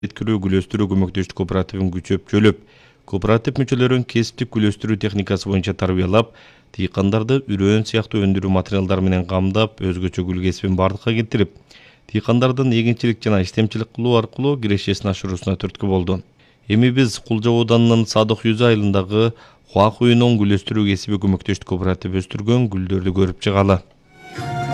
Жеткирүү гүл өстүрүү көмөктөштүк кооперативин күчөп жөлөп, кооператив мүчөлөрүн кесиптик гүл өстүрүү техникасы боюнча тарбиялап, дыйкандарды үрөөн сыяктуу өндүрүү материалдары менен камдап, өзгөчө гүл кесибин бардыкка келтирип, дыйкандардын эгинчилик жана иштемчилик кылуу аркылуу кирешесин ашыруусуна түрткү болду. Эми биз Кулжа ооданынын Садык Юза айылындагы Хуакуйнон гүл өстүрүү кесиби көмөктөштүк кооперативи өстүргөн гүлдөрдү көрүп чыгалы.